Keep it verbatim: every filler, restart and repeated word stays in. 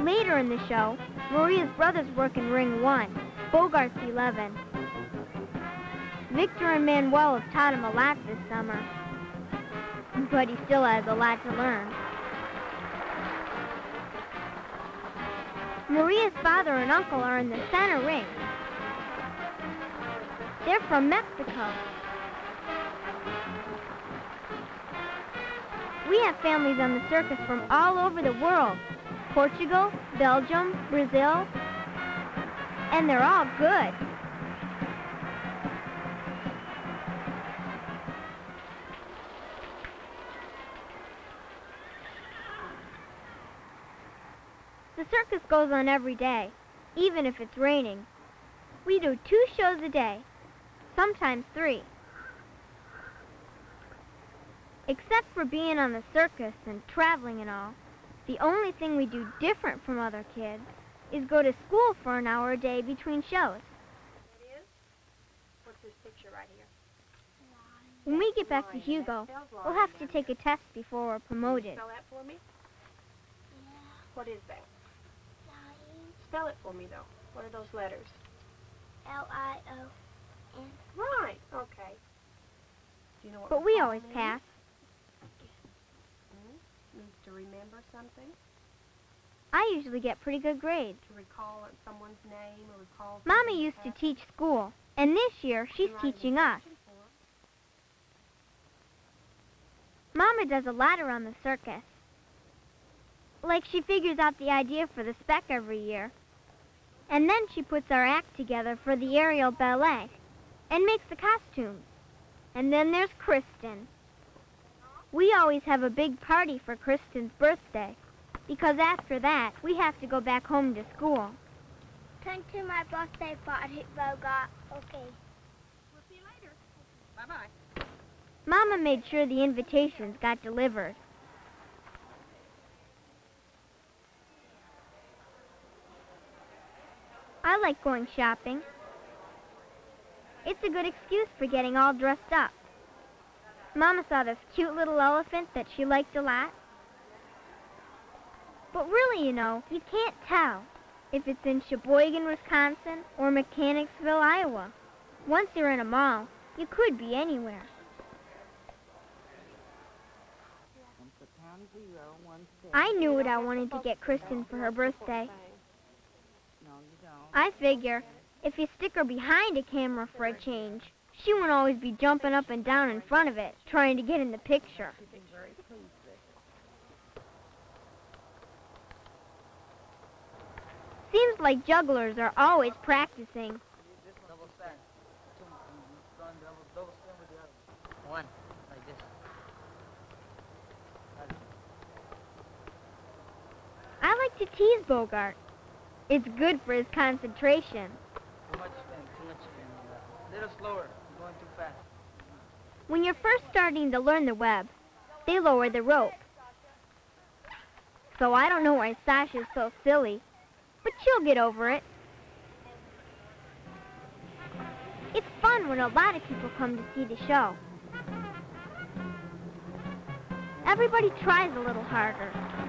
Later in the show, Maria's brothers work in Ring one, Bogart's eleven. Victor and Manuel have taught him a lot this summer, but he still has a lot to learn. Maria's father and uncle are in the center ring. They're from Mexico. We have families on the circus from all over the world. Portugal, Belgium, Brazil, and they're all good. The circus goes on every day, even if it's raining. We do two shows a day, sometimes three. Except for being on the circus and traveling and all, the only thing we do different from other kids is go to school for an hour a day between shows. It is? What's this picture right here? When we get back to Hugo, we'll have to take a test before we're promoted. Can you spell that for me? Yeah. What is that? Lion. Spell it for me, though. What are those letters? L I O N. Right. Okay. Do you know what But we recall always means? pass. Hmm? Means to remember something? I usually get pretty good grades. To recall someone's name or recall... Mama something used to happened? teach school, and this year she's You write an teaching us. instruction for 'em. Mama does a lot around the circus. Like she figures out the idea for the spec every year, and then she puts our act together for the aerial ballet and makes the costumes. And then there's Kristen. We always have a big party for Kristen's birthday, because after that, we have to go back home to school. Come to my birthday party, Bogart. Okay. We'll see you later. Bye-bye. Mama made sure the invitations got delivered. I like going shopping. It's a good excuse for getting all dressed up. Mama saw this cute little elephant that she liked a lot. But really, you know, you can't tell if it's in Sheboygan, Wisconsin, or Mechanicsville, Iowa. Once you're in a mall, you could be anywhere. I knew what I wanted to get Kristen for her birthday. I figure if you stick her behind a camera for a change, she won't always be jumping up and down in front of it, trying to get in the picture. Seems like jugglers are always practicing. One, like this. I like to tease Bogart. It's good for his concentration. Too much spin, too much spin. A little slower, you're going too fast. When you're first starting to learn the web, they lower the rope. So I don't know why Sasha's so silly, but she'll get over it. It's fun when a lot of people come to see the show. Everybody tries a little harder.